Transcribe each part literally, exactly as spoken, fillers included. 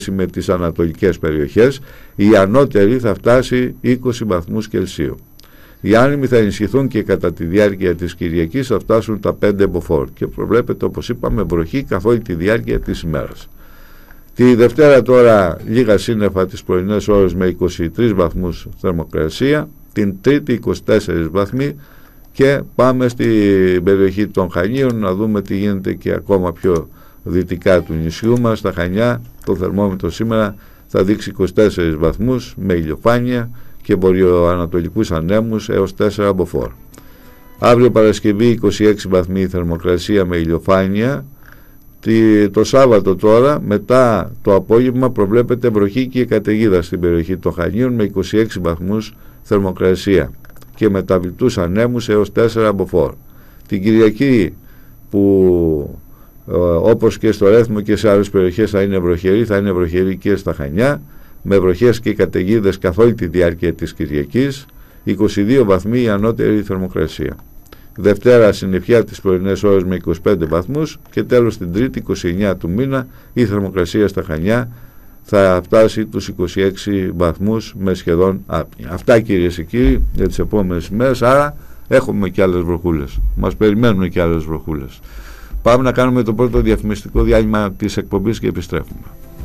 με τις ανατολικές περιοχές, η ανώτερη θα φτάσει είκοσι βαθμούς Κελσίου. Οι άνεμοι θα ενισχυθούν και κατά τη διάρκεια της Κυριακής θα φτάσουν τα πέντε μποφόρ και προβλέπεται, όπως είπαμε, βροχή καθ' όλη τη διάρκεια της ημέρας. Τη Δευτέρα τώρα λίγα σύννεφα τις πρωινές ώρες με είκοσι τρεις βαθμούς θερμοκρασία, την Τρίτη είκοσι τέσσερις βαθμοί και πάμε στην περιοχή των Χανίων να δούμε τι γίνεται και ακόμα πιο δυτικά του νησιού μας. Στα Χανιά το θερμόμετρο σήμερα θα δείξει είκοσι τέσσερις βαθμούς με ηλιοφάνεια και βορειοανατολικούς ανέμους έως τέσσερα μποφόρ. Αύριο Παρασκευή είκοσι έξι βαθμοί θερμοκρασία με ηλιοφάνεια. Το Σάββατο τώρα μετά το απόγευμα προβλέπεται βροχή και καταιγίδα στην περιοχή των Χανίων με είκοσι έξι βαθμούς θερμοκρασία και μεταβλητούς ανέμους έως τέσσερα μποφόρ. Την Κυριακή που ε, όπως και στο Ρέθμο και σε άλλες περιοχές θα είναι βροχερή, θα είναι βροχερή και στα Χανιά με βροχές και καταιγίδες καθ' όλη τη διάρκεια της Κυριακής, είκοσι δύο βαθμοί η ανώτερη θερμοκρασία. Δευτέρα συννεφιά τις πρωινές ώρες με είκοσι πέντε βαθμούς και τέλος την Τρίτη είκοσι εννέα του μήνα η θερμοκρασία στα Χανιά θα φτάσει τους είκοσι έξι βαθμούς με σχεδόν άπνοια. Αυτά κυρίες και κύριοι για τις επόμενες ημέρες, άρα έχουμε και άλλες βροχούλες, μας περιμένουν και άλλες βροχούλες. Πάμε να κάνουμε το πρώτο διαφημιστικό διάλειμμα της εκπομπής και επιστρέφουμε.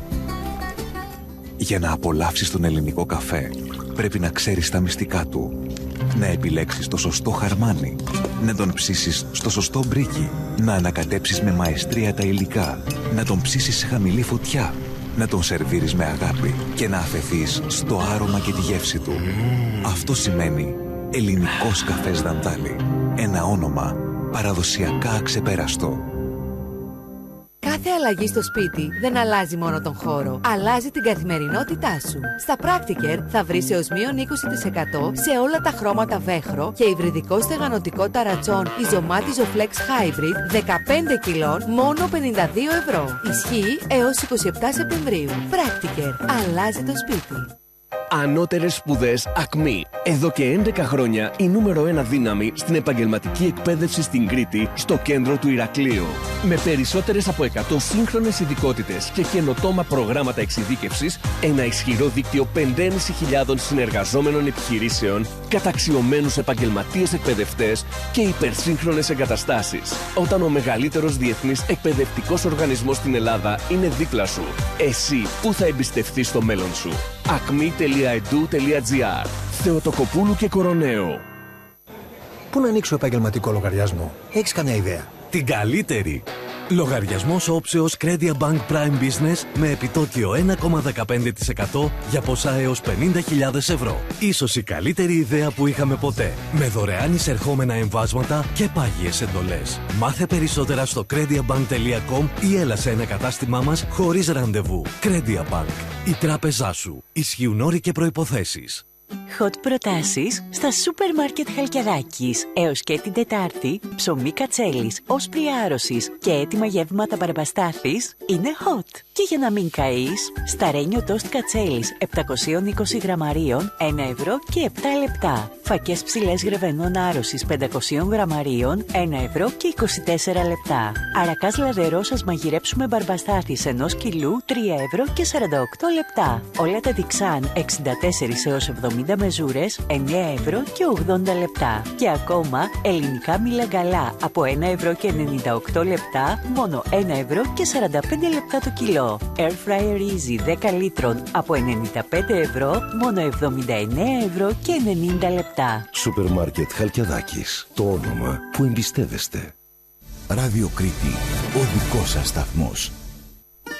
Για να απολαύσεις τον ελληνικό καφέ πρέπει να ξέρεις τα μυστικά του, να επιλέξεις το σωστό χαρμάνι, να τον ψήσεις στο σωστό μπρίκι, να ανακατέψεις με μαεστρία τα υλικά, να τον ψήσεις σε χαμηλή φωτιά, να τον σερβίρεις με αγάπη και να αφεθείς στο άρωμα και τη γεύση του. Αυτό σημαίνει ελληνικός καφές Δανδάλη. Ένα όνομα παραδοσιακά αξεπέραστο. Κάθε αλλαγή στο σπίτι δεν αλλάζει μόνο τον χώρο, αλλάζει την καθημερινότητά σου. Στα Practiker θα βρεις έως μείον είκοσι τοις εκατό σε όλα τα χρώματα βέχρο και υβριδικό στεγανοτικό ταρατσόν Ιζωμάτιζο Flex Hybrid δεκαπέντε κιλών μόνο πενήντα δύο ευρώ. Ισχύει έως είκοσι επτά Σεπτεμβρίου. Practiker. Αλλάζει το σπίτι. Ανώτερες σπουδές ΑΚΜΗ. Εδώ και έντεκα χρόνια η νούμερο ένα δύναμη στην επαγγελματική εκπαίδευση στην Κρήτη, στο κέντρο του Ηρακλείου. Με περισσότερες από εκατό σύγχρονες ειδικότητες και καινοτόμα προγράμματα εξειδίκευσης, ένα ισχυρό δίκτυο πέντε χιλιάδες πεντακόσιων συνεργαζόμενων επιχειρήσεων, καταξιωμένους επαγγελματίες εκπαιδευτές και υπερσύγχρονες εγκαταστάσεις. Όταν ο μεγαλύτερος διεθνής εκπαιδευτικός οργανισμός στην Ελλάδα είναι δίπλα σου, εσύ πού θα εμπιστευτείς το μέλλον σου? ακμη τελεία e d u τελεία g r. Θεοτοκοπούλου και Κοροναίο. Πού να ανοίξω επαγγελματικό λογαριασμό? Έχεις καμιά ιδέα? Την καλύτερη! Λογαριασμός όψεως Credia Bank Prime Business με επιτόκιο ένα κόμμα δεκαπέντε τοις εκατό για ποσά έως πενήντα χιλιάδες ευρώ. Ίσως η καλύτερη ιδέα που είχαμε ποτέ. Με δωρεάν εισερχόμενα εμβάσματα και πάγιες εντολές. Μάθε περισσότερα στο crediabank τελεία com ή έλα σε ένα κατάστημά μας χωρίς ραντεβού. Credia Bank. Η τράπεζά σου. Ισχύουν όροι και προϋποθέσεις. Hot προτάσεις στα σούπερ μάρκετ Χαλκιαδάκης. Έως και την Τετάρτη, ψωμί κατσέλης, όσπρι άρρωσης και έτοιμα γεύματα παραπαστάθης είναι hot. Και για να μην καείς, σταρένιο τόστ κατσέλης επτακόσια είκοσι γραμμαρίων, ένα ευρώ και επτά λεπτά. Φακές ψηλές γρεβενών άρρωσης πεντακόσια γραμμαρίων, ένα ευρώ και είκοσι τέσσερα λεπτά. Αρακάς λαδερός σας μαγειρέψουμε μπαρμπαστάθης ενός κιλού, τρία ευρώ και σαράντα οκτώ λεπτά. Όλα τα τιξάν εξήντα τέσσερα έως εβδομήντα μεζούρες, εννέα ευρώ και ογδόντα λεπτά. Και ακόμα ελληνικά μιλαγκαλά από ένα ευρώ και ενενήντα οκτώ λεπτά, μόνο ένα ευρώ και σαράντα πέντε λεπτά το κιλό. Air Fryer Easy δέκα λίτρων από ενενήντα πέντε ευρώ, μόνο εβδομήντα εννέα ευρώ και ενενήντα λεπτά. Σούπερ μάρκετ Χαλκιαδάκης. Το όνομα που εμπιστεύεστε. Ράδιο Κρήτη. Ο δικός σας σταθμός.